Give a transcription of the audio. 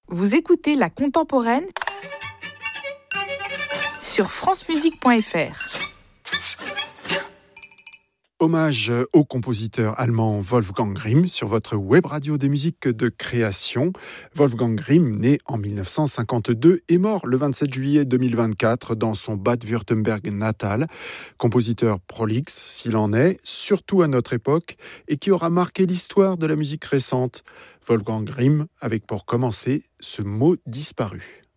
Vous écoutez La Contemporaine sur francemusique.fr. Hommage au compositeur allemand Wolfgang Grimm sur votre web radio des musiques de création. Wolfgang Grimm, né en 1952, est mort le 27 juillet 2024 dans son Bade-Württemberg natal. Compositeur prolixe, s'il en est, surtout à notre époque, et qui aura marqué l'histoire de la musique récente. Wolfgang Grimm, avec pour commencer ce mot disparu.